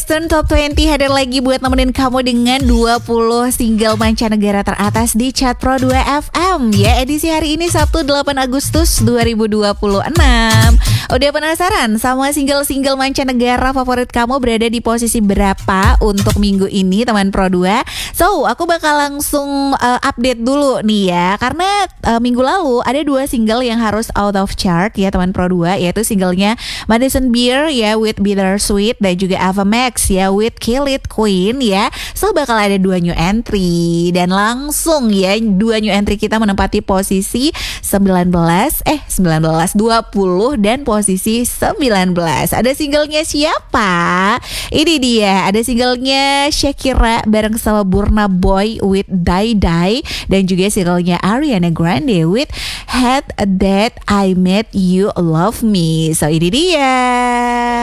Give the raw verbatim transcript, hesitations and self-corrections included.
Western Top dua puluh hadir lagi buat nemenin kamu dengan dua puluh single mancanegara teratas di Chart Pro dua F M. Ya, edisi hari ini Sabtu delapan Agustus dua ribu dua puluh enam. Udah penasaran sama single-single mancanegara favorit kamu berada di posisi berapa untuk minggu ini, teman Pro dua? So, aku bakal langsung uh, update dulu nih ya. Karena uh, minggu lalu ada dua single yang harus out of chart ya, teman Pro dua, yaitu singlenya Madison Beer ya with Bittersweet dan juga Ava Max ya with Kill It Queen ya. So bakal ada dua new entry dan langsung ya dua new entry kita menempati posisi sembilan belas eh sembilan belas, dua puluh dan posisi sembilan belas. Ada singlenya siapa? Ini dia, ada singlenya Shakira bareng sama Burna Boy with Die Die dan juga singlenya Ariana Grande with Had That I Met You Love Me. So ini dia.